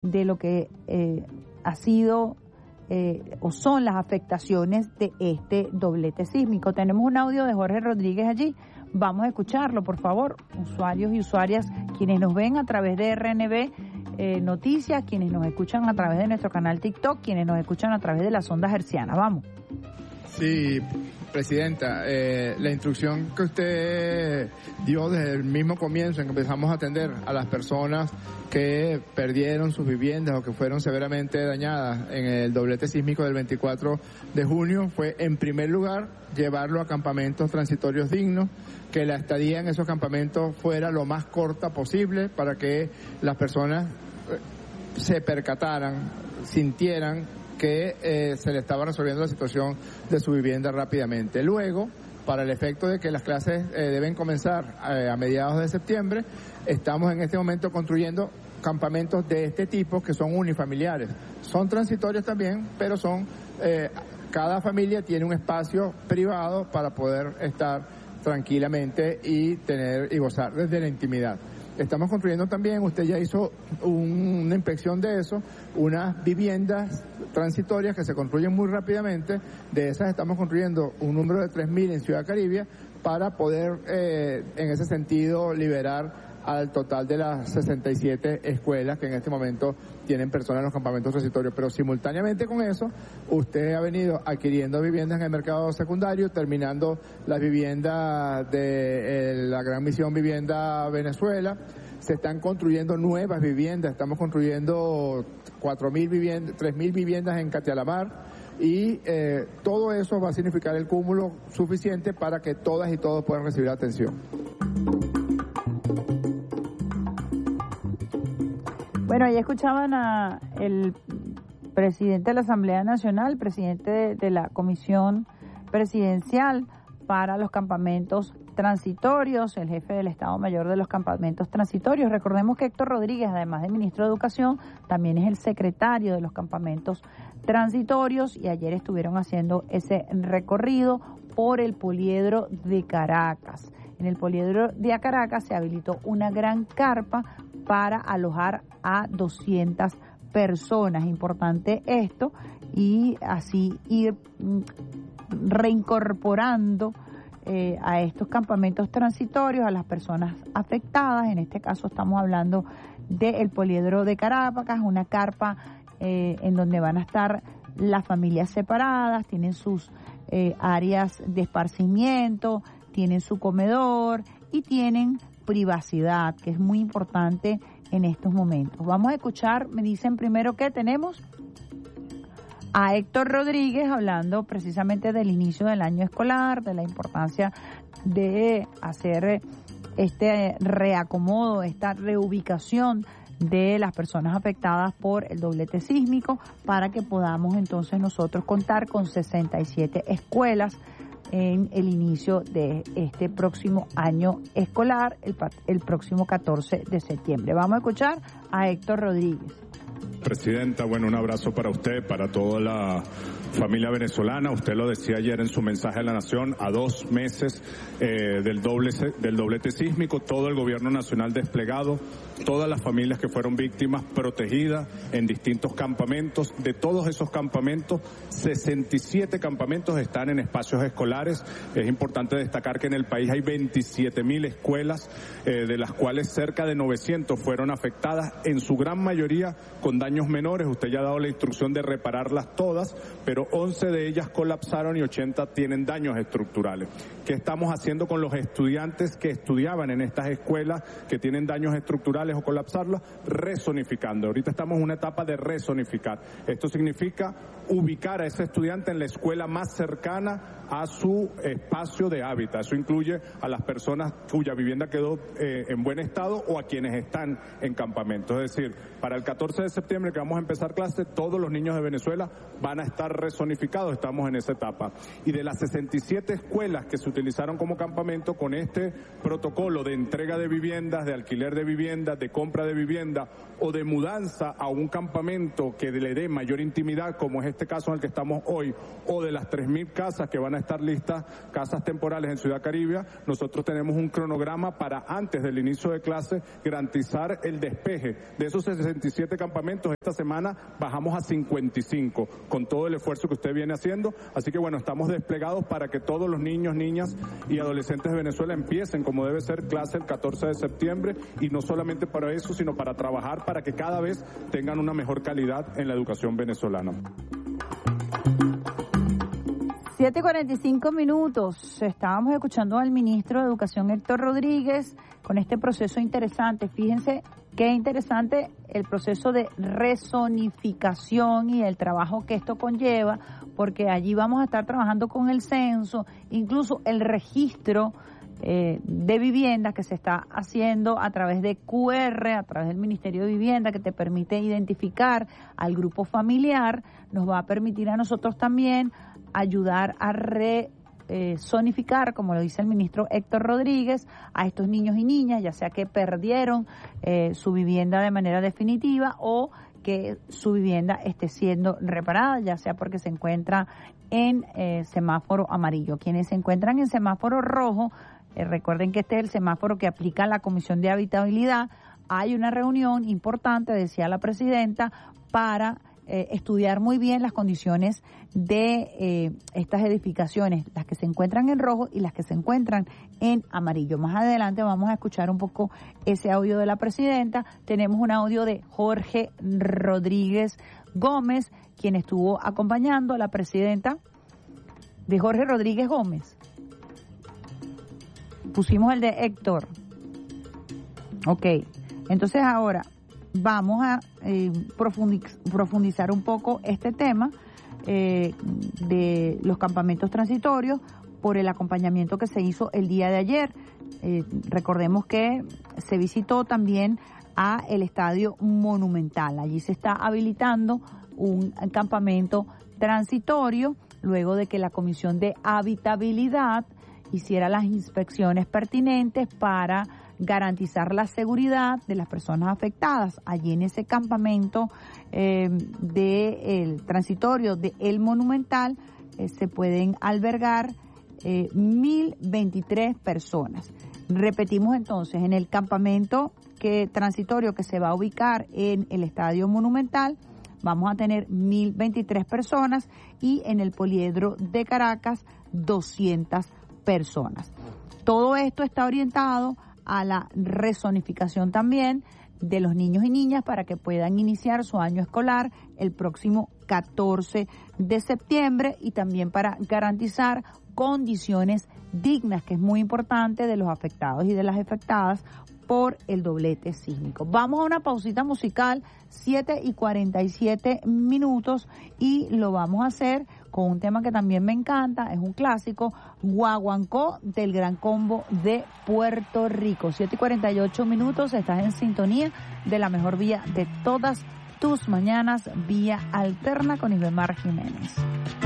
de lo que ha sido o son las afectaciones de este doblete sísmico. Tenemos un audio de Jorge Rodríguez allí. Vamos a escucharlo, por favor. Usuarios y usuarias, quienes nos ven a través de RNB Noticias, quienes nos escuchan a través de nuestro canal TikTok, quienes nos escuchan a través de las ondas hercianas. Vamos. Sí, Presidenta, la instrucción que usted dio desde el mismo comienzo en que empezamos a atender a las personas que perdieron sus viviendas o que fueron severamente dañadas en el doblete sísmico del 24 de junio fue, en primer lugar, llevarlo a campamentos transitorios dignos, que la estadía en esos campamentos fuera lo más corta posible para que las personas se percataran, sintieran que se le estaba resolviendo la situación de su vivienda rápidamente. Luego, para el efecto de que las clases deben comenzar a mediados de septiembre, estamos en este momento construyendo campamentos de este tipo que son unifamiliares. Son transitorios también, pero son cada familia tiene un espacio privado para poder estar tranquilamente y tener y gozar desde la intimidad. Estamos construyendo también, usted ya hizo una inspección de eso, unas viviendas transitorias que se construyen muy rápidamente. De esas estamos construyendo un número de 3.000 en Ciudad Caribia para poder, en ese sentido, liberar al total de las 67 escuelas que en este momento tienen personas en los campamentos transitorios. Pero simultáneamente con eso, usted ha venido adquiriendo viviendas en el mercado secundario, terminando las viviendas de la Gran Misión Vivienda Venezuela. Se están construyendo nuevas viviendas, estamos construyendo 4.000 viviendas, 3.000 viviendas en Catialamar, y todo eso va a significar el cúmulo suficiente para que todas y todos puedan recibir atención. Bueno, ya escuchaban a el presidente de la Asamblea Nacional, presidente de la Comisión Presidencial para los Campamentos Transitorios, el jefe del Estado Mayor de los Campamentos Transitorios. Recordemos que Héctor Rodríguez, además de ministro de Educación, también es el secretario de los Campamentos Transitorios, y ayer estuvieron haciendo ese recorrido por el Poliedro de Caracas. En el Poliedro de Caracas se habilitó una gran carpa para alojar a 200 personas. Importante esto, y así ir reincorporando a estos campamentos transitorios a las personas afectadas. En este caso estamos hablando del Poliedro de Caracas, una carpa en donde van a estar las familias separadas, tienen sus áreas de esparcimiento, tienen su comedor y tienen privacidad, que es muy importante en estos momentos. Vamos a escuchar, me dicen primero que tenemos a Héctor Rodríguez hablando precisamente del inicio del año escolar, de la importancia de hacer este reacomodo, esta reubicación de las personas afectadas por el doblete sísmico, para que podamos entonces nosotros contar con 67 escuelas en el inicio de este próximo año escolar, el próximo 14 de septiembre. Vamos a escuchar a Héctor Rodríguez. Presidenta, bueno, un abrazo para usted, para toda la familia venezolana. Usted lo decía ayer en su mensaje a la Nación, a 2 meses del doblete sísmico, todo el gobierno nacional desplegado, todas las familias que fueron víctimas protegidas en distintos campamentos. De todos esos campamentos, 67 campamentos están en espacios escolares. Es importante destacar que en el país hay 27.000 escuelas, de las cuales cerca de 900 fueron afectadas, en su gran mayoría con daños menores. Usted ya ha dado la instrucción de repararlas todas, pero 11 de ellas colapsaron y 80 tienen daños estructurales. ¿Qué estamos haciendo con los estudiantes que estudiaban en estas escuelas que tienen daños estructurales o colapsarlas? Rezonificando. Ahorita estamos en una etapa de rezonificar. Esto significa ubicar a ese estudiante en la escuela más cercana a su espacio de hábitat. Eso incluye a las personas cuya vivienda quedó en buen estado o a quienes están en campamento. Es decir, para el 14 de septiembre que vamos a empezar clase, todos los niños de Venezuela van a estar rezonificados. Estamos en esa etapa. Y de las 67 escuelas que se utilizaron como campamento, con este protocolo de entrega de viviendas, de alquiler de viviendas, de compra de vivienda o de mudanza a un campamento que le dé mayor intimidad, como es este caso en el que estamos hoy, o de las 3.000 casas que van a estar listas, casas temporales en Ciudad Caribe, nosotros tenemos un cronograma para antes del inicio de clase garantizar el despeje de esos 67 campamentos. Esta semana bajamos a 55 con todo el esfuerzo que usted viene haciendo, así que bueno, estamos desplegados para que todos los niños, niñas y adolescentes de Venezuela empiecen como debe ser clase el 14 de septiembre, y no solamente para eso, sino para trabajar para que cada vez tengan una mejor calidad en la educación venezolana. 7:45. Estábamos escuchando al ministro de Educación, Héctor Rodríguez, con este proceso interesante. Fíjense qué interesante el proceso de rezonificación y el trabajo que esto conlleva, porque allí vamos a estar trabajando con el censo, incluso el registro de viviendas que se está haciendo a través de QR, a través del Ministerio de Vivienda, que te permite identificar al grupo familiar, nos va a permitir a nosotros también ayudar a zonificar, como lo dice el ministro Héctor Rodríguez, a estos niños y niñas, ya sea que perdieron su vivienda de manera definitiva o que su vivienda esté siendo reparada, ya sea porque se encuentra en semáforo amarillo. Quienes se encuentran en semáforo rojo, recuerden que este es el semáforo que aplica la Comisión de Habitabilidad. Hay una reunión importante, decía la presidenta, para estudiar muy bien las condiciones de estas edificaciones, las que se encuentran en rojo y las que se encuentran en amarillo. Más adelante vamos a escuchar un poco ese audio de la presidenta. Tenemos un audio de Jorge Rodríguez Gómez, quien estuvo acompañando a la presidenta, de Jorge Rodríguez Gómez. Pusimos el de Héctor. Ok, entonces ahora vamos a profundizar un poco este tema de los campamentos transitorios por el acompañamiento que se hizo el día de ayer. Recordemos que se visitó también a el Estadio Monumental. Allí se está habilitando un campamento transitorio luego de que la Comisión de Habitabilidad hiciera las inspecciones pertinentes para garantizar la seguridad de las personas afectadas. Allí en ese campamento del transitorio de El Monumental se pueden albergar 1.023 personas. Repetimos entonces, en el campamento transitorio que se va a ubicar en el Estadio Monumental vamos a tener 1.023 personas y en el Poliedro de Caracas 200 personas. Todo esto está orientado a la rezonificación también de los niños y niñas para que puedan iniciar su año escolar el próximo 14 de septiembre y también para garantizar condiciones dignas, que es muy importante, de los afectados y de las afectadas por el doblete sísmico. Vamos a una pausita musical, 7:47, y lo vamos a hacer con un tema que también me encanta, es un clásico, Guaguancó, del Gran Combo de Puerto Rico. 7:48, estás en sintonía de la mejor vía de todas tus mañanas, Vía Alterna con Ibemar Jiménez.